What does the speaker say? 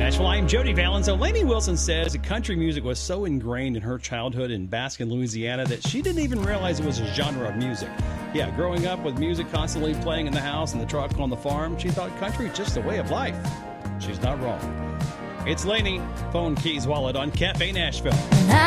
Nashville. I'm Jody Valens. Lainey Wilson says that country music was so ingrained in her childhood in Baskin, Louisiana, that she didn't even realize it was a genre of music. Yeah, growing up with music constantly playing in the house and the truck on the farm, she thought country was just a way of life. She's not wrong. It's Lainey, Phone Keys Wallet on Cafe Nashville.